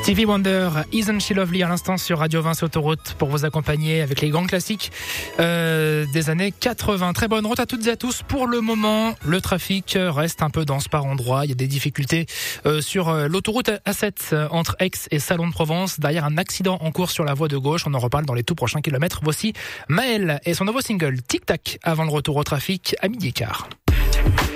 Stevie Wonder, Isn't She Lovely à l'instant sur Radio 20 Autoroute pour vous accompagner avec les grands classiques des années 80. Très bonne route à toutes et à tous. Pour le moment, le trafic reste un peu dense par endroits. Il y a des difficultés sur l'autoroute A7 entre Aix et Salon de Provence. Derrière un accident en cours sur la voie de gauche. On en reparle dans les tout prochains kilomètres. Voici Maël et son nouveau single Tic Tac avant le retour au trafic à 12h15.